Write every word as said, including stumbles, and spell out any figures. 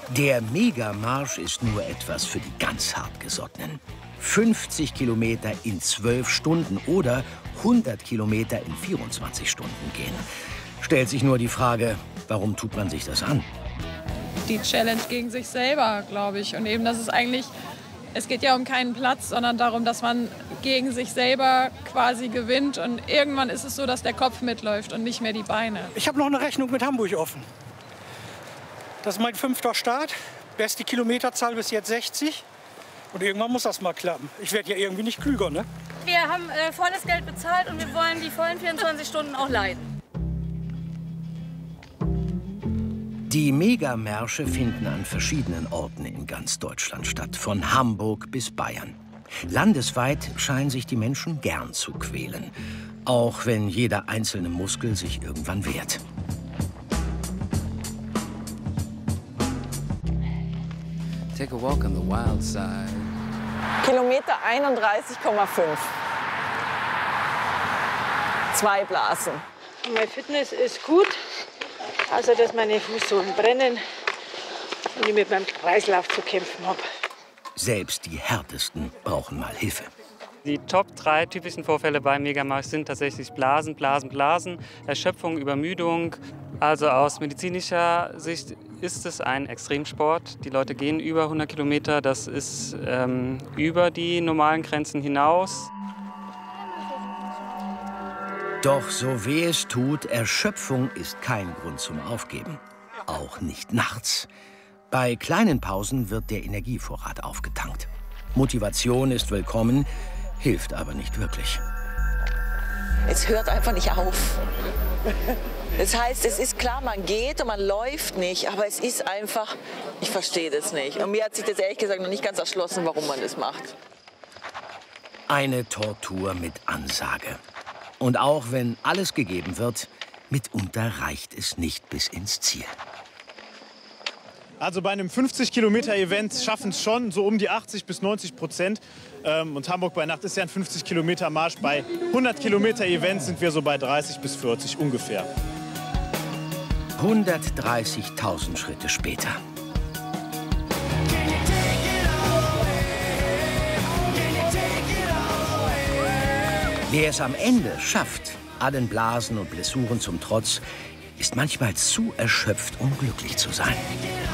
Der Megamarsch ist nur etwas für die ganz Hartgesottenen. fünfzig Kilometer in zwölf Stunden oder hundert Kilometer in vierundzwanzig Stunden gehen. Stellt sich nur die Frage, warum tut man sich das an? Die Challenge gegen sich selber, glaube ich. Und eben, dass es eigentlich, es geht ja um keinen Platz, sondern darum, dass man gegen sich selber quasi gewinnt. Und irgendwann ist es so, dass der Kopf mitläuft und nicht mehr die Beine. Ich habe noch eine Rechnung mit Hamburg offen. Das ist mein fünfter Start. Beste Kilometerzahl bis jetzt sechzig. Und irgendwann muss das mal klappen. Ich werde ja irgendwie nicht klüger, ne? Wir haben äh, volles Geld bezahlt und wir wollen die vollen vierundzwanzig Stunden auch leiden. Die Megamärsche finden an verschiedenen Orten in ganz Deutschland statt, von Hamburg bis Bayern. Landesweit scheinen sich die Menschen gern zu quälen, auch wenn jeder einzelne Muskel sich irgendwann wehrt. Take a walk on the wild side. Kilometer einunddreißig Komma fünf. Zwei Blasen. Meine Fitness ist gut, also dass meine Fußsohlen brennen und ich mit meinem Kreislauf zu kämpfen habe. Selbst die Härtesten brauchen mal Hilfe. Die Top drei typischen Vorfälle beim Megamarsch sind tatsächlich Blasen, Blasen, Blasen, Erschöpfung, Übermüdung. Also aus medizinischer Sicht ist es ein Extremsport. Die Leute gehen über hundert Kilometer, das ist ähm, über die normalen Grenzen hinaus. Doch so weh es tut, Erschöpfung ist kein Grund zum Aufgeben. Auch nicht nachts. Bei kleinen Pausen wird der Energievorrat aufgetankt. Motivation ist willkommen, hilft aber nicht wirklich. Es hört einfach nicht auf. Das heißt, es ist klar, man geht und man läuft nicht, aber es ist einfach, ich verstehe das nicht. Und mir hat sich das ehrlich gesagt noch nicht ganz erschlossen, warum man das macht. Eine Tortur mit Ansage. Und auch wenn alles gegeben wird, mitunter reicht es nicht bis ins Ziel. Also bei einem fünfzig Kilometer Event schaffen es schon so um die achtzig bis neunzig Prozent. Und Hamburg bei Nacht ist ja ein fünfzig Kilometer Marsch. Bei hundert Kilometer Events sind wir so bei dreißig bis vierzig ungefähr. hundertdreißigtausend Schritte später. Wer es am Ende schafft, allen Blasen und Blessuren zum Trotz, ist manchmal zu erschöpft, um glücklich zu sein.